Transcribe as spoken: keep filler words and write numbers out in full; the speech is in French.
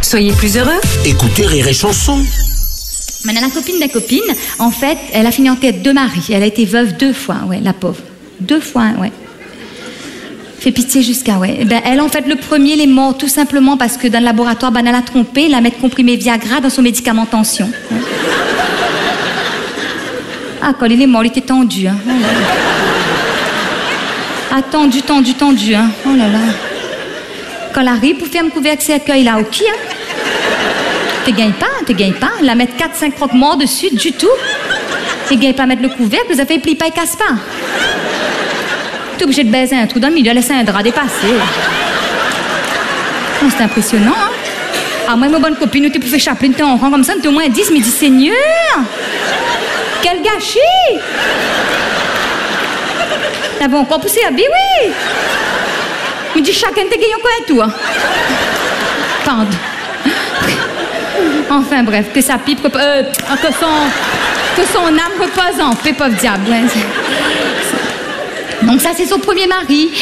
Soyez plus heureux. Écoutez Rire et Chanson. Maintenant, la copine de la copine, en fait, elle a fini en tête de mari. Elle a été veuve deux fois, ouais, la pauvre. Deux fois, ouais. Fait pitié jusqu'à, ouais. Ben, elle, en fait, le premier, elle est morte tout simplement parce que dans le laboratoire, ben, elle a trompé, la mettre comprimé Viagra dans son médicament tension. Ouais. Ah, quand il est mort, il était tendu, hein. Oh là là. Ah, tendu, tendu, tendu, hein. Oh là là. Quand elle arrive pour faire me couvercle, c'est accueil là, ok, hein. Tu gagnes pas, tu gagnes pas. La mettre quatre cinq croque morts dessus, du tout. Tu gagnes pas à mettre le couvercle, vous avez fait pli pas et casse pas. Tu es obligé de baiser un trou dans le milieu, laisser un drap dépasser. Oh, c'est impressionnant, hein. Ah, moi, ma bonne copine, nous t'es pour faire chapeler, t'es en rang comme ça, t'es au moins dix, mais dis Seigneur, quel gâchis. T'avais encore poussé à bi, oui. Me dis chacun t'es gagné encore un tour. Tente. Enfin bref, que sa pipe, que, euh, que, son, que son âme repose en paix, pauvre diable. Donc ça, c'est son premier mari.